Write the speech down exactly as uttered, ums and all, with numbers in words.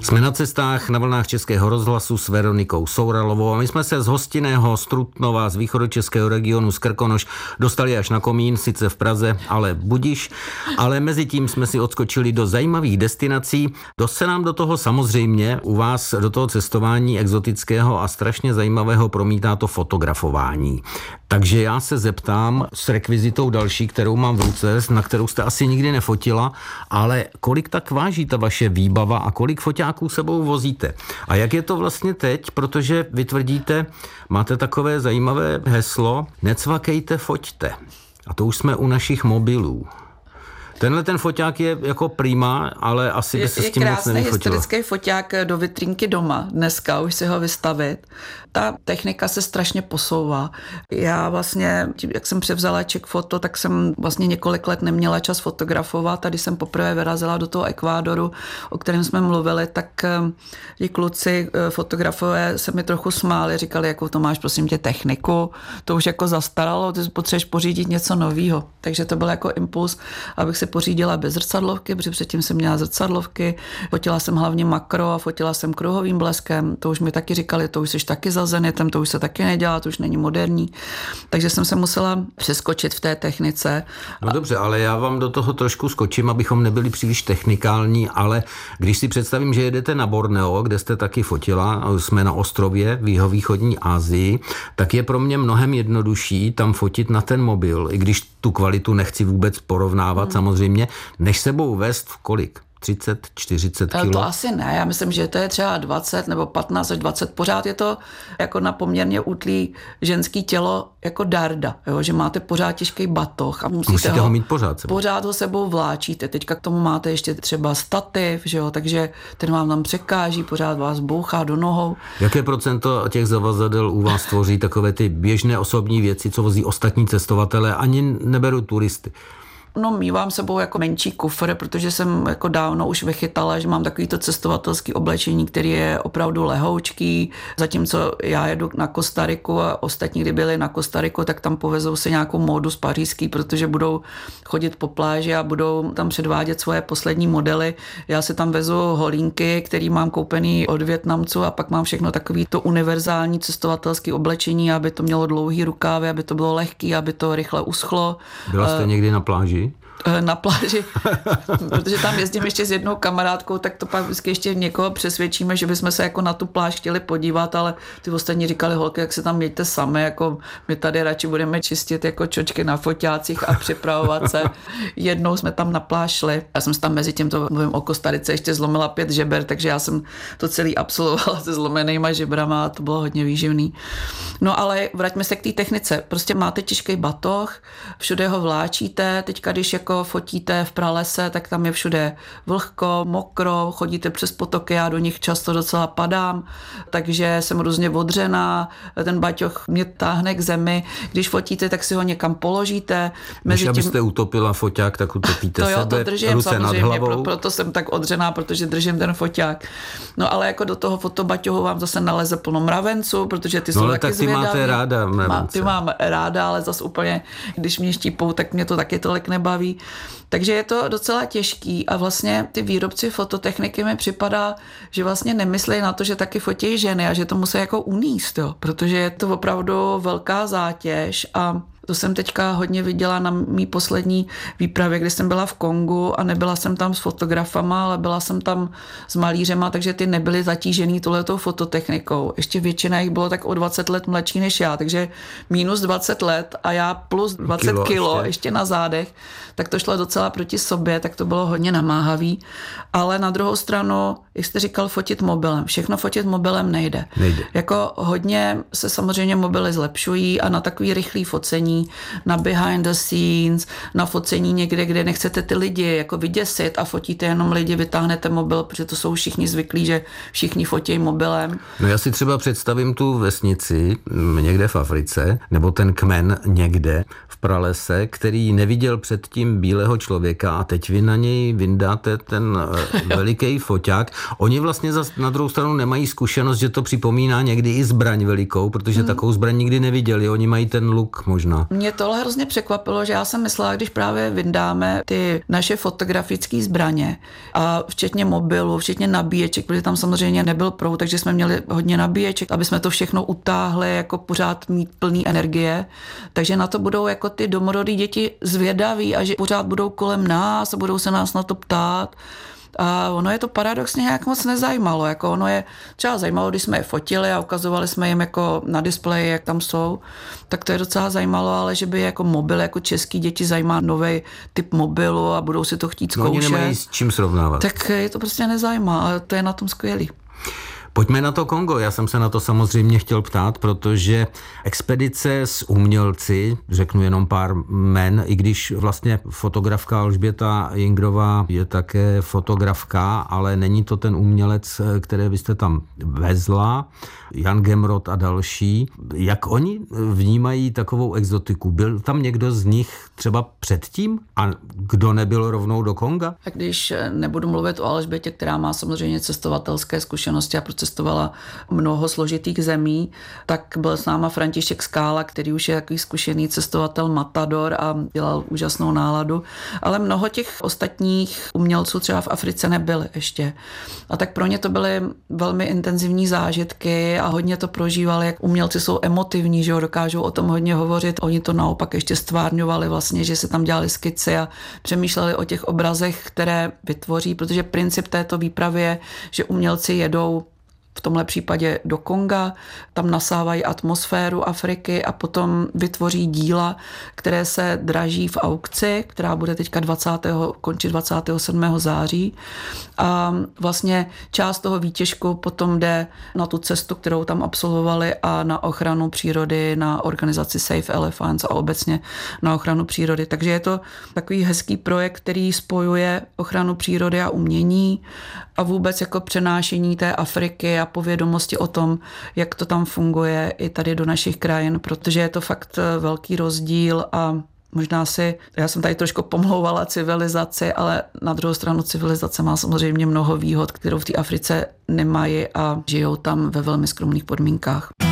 Jsme na cestách na vlnách Českého rozhlasu s Veronikou Souralovou a my jsme se z hostinného z Trutnova, z východočeského regionu z Krkonoš dostali až na Komín, sice v Praze, ale budiš. Ale mezi tím jsme si odskočili do zajímavých destinací. Dost se nám do toho samozřejmě u vás, do toho cestování exotického a strašně zajímavého promítá to fotografování. Takže já se zeptám s rekvizitou další, kterou mám v ruce, na kterou jste asi nikdy nefotila, ale kolik tak váží ta vaše výbava a kolik foťáků sebou vozíte? A jak je to vlastně teď, protože vy tvrdíte, máte takové zajímavé heslo, necvakejte, foťte. A to už jsme u našich mobilů. Tenhle ten foťák je jako prima, ale asi by se s tím moc nevyfotilo. Je krásný historický foťák do vitrínky doma. Dneska už si ho vystavit. Ta technika se strašně posouvá. Já vlastně, jak jsem převzala Czech Photo, tak jsem vlastně několik let neměla čas fotografovat. A když jsem poprvé vyrazila do toho Ekvádoru, o kterém jsme mluvili, tak ti kluci fotografové se mi trochu smáli. Říkali, jakou to máš, prosím tě, techniku. To už jako zastaralo, ty potřebuješ pořídit něco nového. Takže to byl jako impuls, abych si pořídila bez zrcadlovky, protože předtím jsem měla zrcadlovky. Fotila jsem hlavně makro a fotila jsem kruhovým bleskem. To už mi taky říkali, to už jsi taky za zenitem, to už se taky nedělá, to už není moderní. Takže jsem se musela přeskočit v té technice. No dobře, ale já vám do toho trošku skočím, abychom nebyli příliš technikální, ale když si představím, že jedete na Borneo, kde jste taky fotila, jsme na ostrově v jihovýchodní Asii, tak je pro mě mnohem jednodušší tam fotit na ten mobil, i když tu kvalitu nechci vůbec porovnávat, hmm. samozřejmě, než sebou vést v kolik? třicet, čtyřicet kilo? To asi ne, já myslím, že to je třeba dvacet nebo patnáct až dvacet, pořád je to jako na poměrně útlý ženský tělo jako darda, jo? Že máte pořád těžký batoh a musíte, musíte ho, ho mít pořád sebou. Pořád ho sebou vláčíte, teďka k tomu máte ještě třeba stativ, že jo? Takže ten vám tam překáží, pořád vás bouchá do nohou. Jaké procento těch zavazadel u vás tvoří takové ty běžné osobní věci, co vozí ostatní cestovatelé, ani neberu turisty? No, mívám sebou jako menší kufr, protože jsem jako dávno už vychytala, že mám takovýto cestovatelský oblečení, který je opravdu lehoučký. Zatímco já jedu na Kostariku a ostatní, kdy byli na Kostariku, tak tam povezou si nějakou módu z pařížský, protože budou chodit po pláži a budou tam předvádět svoje poslední modely. Já si tam vezu holínky, který mám koupený od Vietnamců a pak mám všechno takový to univerzální cestovatelské oblečení, aby to mělo dlouhý rukávy, aby to bylo lehký, aby to rychle uschlo. Byla jste někdy na pláži? Na pláži, protože tam jezdím ještě s jednou kamarádkou, tak to pak vždycky ještě někoho přesvědčíme, že bychom se jako na tu pláž chtěli podívat, ale ty ostatní říkali, holky, jak se tam mějte sami, jako my tady radši budeme čistit jako čočky na foťácích a připravovat se. Jednou jsme tam na pláž šli, já jsem se tam mezi tím, to mluvím o Kostarice, ještě zlomila pět žeber, takže já jsem to celý absolvovala se zlomenýma žebrama a to bylo hodně výživný. No ale vraťme se k té technice. Prostě máte těžký batoh, všude ho vláčíte, teďka když jako fotíte v pralese, tak tam je všude vlhko, mokro, chodíte přes potoky, já do nich často docela padám, takže jsem různě odřená, ten baťoch mě táhne k zemi. Když fotíte, tak si ho někam položíte. Než tím... abyste utopila foťák, tak utopíte to jo, sebe, to držím, ruce nad hlavou. Pro, proto jsem tak odřená, protože držím ten foťák. No ale jako do toho fotobaťohu vám zase naleze plno mravenců, protože ty no, jsou ale taky tak ty máte ráda mravence. Má, ty mám ráda, ale zase úplně, když mě štípou, tak mě to taky tolik nebaví. Takže je to docela těžký a vlastně ty výrobci fototechniky mi připadá, že vlastně nemyslí na to, že taky fotí ženy a že to musí jako uníst, jo, protože je to opravdu velká zátěž a to jsem teďka hodně viděla na mý poslední výpravě, kdy jsem byla v Kongu a nebyla jsem tam s fotografama, ale byla jsem tam s malířema, takže ty nebyly zatížený touhletou fototechnikou. Ještě většina jich bylo tak o dvacet let mladší než já, takže minus dvacet let a já plus dvacet kilo, kilo ještě. ještě na zádech, tak to šlo docela proti sobě, tak to bylo hodně namáhavý. Ale na druhou stranu, jak jste říkal, fotit mobilem. Všechno fotit mobilem nejde. nejde. Jako hodně se samozřejmě mobily zlepšují a na takový rychlý focení, na behind the scenes, na focení někde, kde nechcete ty lidi jako vyděsit a fotíte jenom lidi, vytáhnete mobil, protože to jsou všichni zvyklí, že všichni fotí mobilem. No já si třeba představím tu vesnici někde v Africe, nebo ten kmen někde v pralese, který neviděl předtím bílého člověka a teď vy na něj vyndáte ten veliký foťák. Oni vlastně zas na druhou stranu nemají zkušenost, že to připomíná někdy i zbraň velikou, protože hmm. takovou zbraň nikdy neviděli. Oni mají ten luk možná. Konga? Mě tohle hrozně překvapilo, že já jsem myslela, když právě vyndáme ty naše fotografické zbraně a včetně mobilu, včetně nabíječek, protože tam samozřejmě nebyl proud, takže jsme měli hodně nabíječek, aby jsme to všechno utáhli, jako pořád mít plný energie. Takže na to budou jako ty domorodí děti zvědaví a že pořád budou kolem nás a budou se nás na to ptát. A ono je to paradoxně nějak moc nezajímalo. Jako ono je třeba zajímalo, když jsme je fotili a ukazovali jsme jim jako na displeji, jak tam jsou, tak to je docela zajímalo, ale že by jako mobil, jako český děti zajímá nový typ mobilu a budou si to chtít zkoušet. No, oni nemají s čím srovnávat. Tak je to prostě nezajímá a to je na tom skvělý. Pojďme na to Kongo. Já jsem se na to samozřejmě chtěl ptát, protože expedice s umělci, řeknu jenom pár jmen, i když vlastně fotografka Alžběta Jingrová je také fotografka, ale není to ten umělec, který byste tam vezla, Jan Gemrot a další. Jak oni vnímají takovou exotiku? Byl tam někdo z nich třeba předtím? A kdo nebyl rovnou do Konga? A když nebudu mluvit o Alžbětě, která má samozřejmě cestovatelské zkušenosti a procestovala mnoho složitých zemí, tak byl s náma František Skála, který už je takový zkušený cestovatel matador a dělal úžasnou náladu. Ale mnoho těch ostatních umělců třeba v Africe nebyly ještě. A tak pro ně to byly velmi intenzivní zážitky a hodně to prožívali, jak umělci jsou emotivní, že jo, dokážou o tom hodně hovořit. Oni to naopak ještě stvárňovali vlastně, že se tam dělali skici a přemýšleli o těch obrazech, které vytvoří, protože princip této výpravy je, že umělci jedou v tomhle případě do Konga, tam nasávají atmosféru Afriky a potom vytvoří díla, které se draží v aukci, která bude teďka dvacátého končit dvacátého sedmého září. A vlastně část toho výtěžku potom jde na tu cestu, kterou tam absolvovali a na ochranu přírody, na organizaci Save Elephants a obecně na ochranu přírody. Takže je to takový hezký projekt, který spojuje ochranu přírody a umění a vůbec jako přenášení té Afriky a povědomosti o tom, jak to tam funguje i tady do našich krajin, protože je to fakt velký rozdíl a možná si, já jsem tady trošku pomlouvala civilizaci, ale na druhou stranu civilizace má samozřejmě mnoho výhod, kterou v té Africe nemají a žijou tam ve velmi skromných podmínkách.